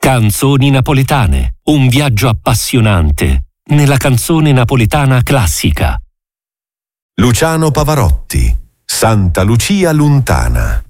Canzoni napoletane, un viaggio appassionante nella canzone napoletana classica. Luciano Pavarotti, Santa Lucia lontana.